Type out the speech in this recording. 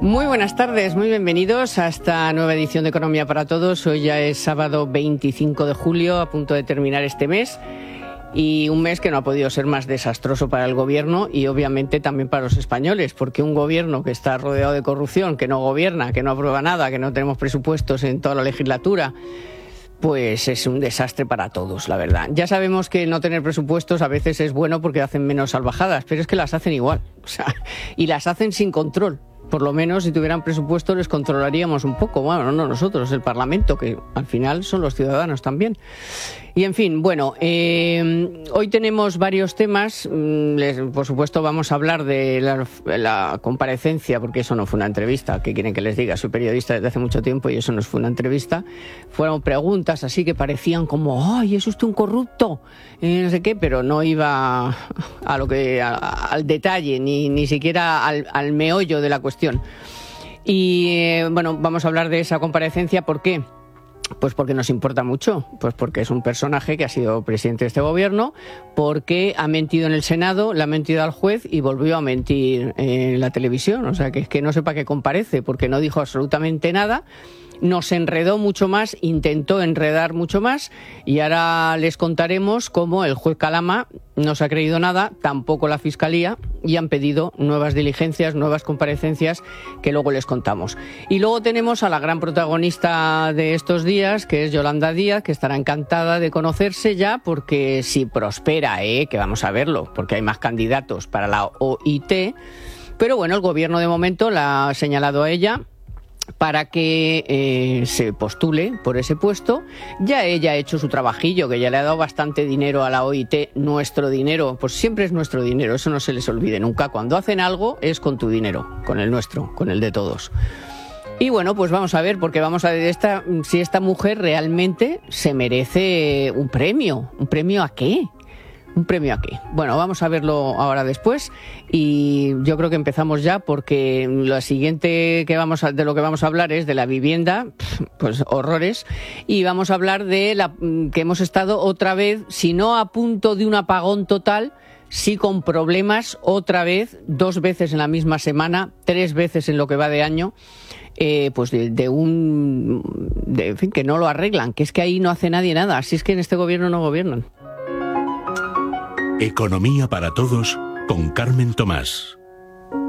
Muy buenas tardes, muy bienvenidos a esta nueva edición de Economía para Todos. Hoy ya es sábado 25 de julio, a punto de terminar este mes. Y un mes que no ha podido ser más desastroso para el gobierno y obviamente también para los españoles, porque un gobierno que está rodeado de corrupción, que no gobierna, que no aprueba nada, que no tenemos presupuestos en toda la legislatura, pues es un desastre para todos, la verdad. Ya sabemos que no tener presupuestos a veces es bueno porque hacen menos salvajadas, pero es que las hacen igual, y las hacen sin control. Por lo menos si tuvieran presupuesto les controlaríamos un poco. Bueno, no nosotros, el Parlamento, que al final son los ciudadanos también. Y en fin, bueno, hoy tenemos varios temas. Por supuesto vamos a hablar de la comparecencia, porque eso no fue una entrevista. ¿Qué quieren que les diga? Soy periodista desde hace mucho tiempo y eso no fue una entrevista. Fueron preguntas así que parecían como, ¡ay, es usted un corrupto! No sé qué, pero no iba a lo que al detalle, ni siquiera al meollo de la cuestión. Y bueno, vamos a hablar de esa comparecencia. ¿Por qué? Pues porque nos importa mucho, pues porque es un personaje que ha sido presidente de este gobierno, porque ha mentido en el Senado, le ha mentido al juez y volvió a mentir en la televisión. O sea, que es que no sé para qué comparece, porque no dijo absolutamente nada. Nos enredó mucho más, intentó enredar mucho más y ahora les contaremos cómo el juez Calama no se ha creído nada, tampoco la Fiscalía, y han pedido nuevas diligencias, nuevas comparecencias que luego les contamos. Y luego tenemos a la gran protagonista de estos días, que es Yolanda Díaz, que estará encantada de conocerse ya, porque si prospera, que vamos a verlo, porque hay más candidatos para la OIT, pero bueno, el gobierno de momento la ha señalado a ella para que se postule por ese puesto. Ya ella ha hecho su trabajillo, que ya le ha dado bastante dinero a la OIT, nuestro dinero, pues siempre es nuestro dinero, eso no se les olvide nunca. Cuando hacen algo es con tu dinero, con el nuestro, con el de todos. Y bueno, pues vamos a ver, porque vamos a ver si esta mujer realmente se merece un premio. ¿Un premio a qué? ¿Un premio a qué? Bueno, vamos a verlo ahora después y yo creo que empezamos ya, porque lo siguiente de lo que vamos a hablar es de la vivienda, pues horrores, y vamos a hablar de que hemos estado otra vez, si no a punto de un apagón total, sí con problemas otra vez, 2 veces en la misma semana, 3 veces en lo que va de año. Pues en fin, que no lo arreglan, que es que ahí no hace nadie nada, así es que en este gobierno no gobiernan. Economía para Todos con Carmen Tomás.